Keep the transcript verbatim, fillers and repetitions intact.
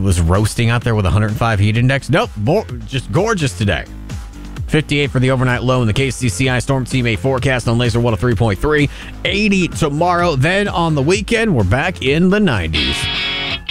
was roasting out there with one hundred five heat index. Nope, bo- just gorgeous today. fifty-eight for the overnight low in the K C C I Storm Team A forecast on Laser one oh three point three. eighty tomorrow. Then on the weekend, we're back in the nineties.